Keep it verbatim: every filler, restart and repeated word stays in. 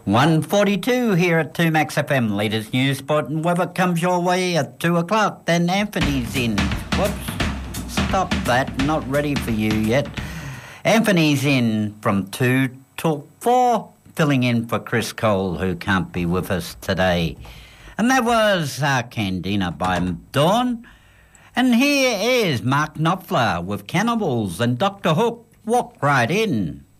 one forty-two here at two Max F M. Latest news, sport and weather comes your way at two o'clock. Then Anthony's in. Whoops. Stop that. Not ready for you yet. Anthony's in from two till four, filling in for Chris Cole, who can't be with us today. And that was uh, Candina by Dawn. And here is Mark Knopfler with Cannibals and Doctor Hook. Walk right in.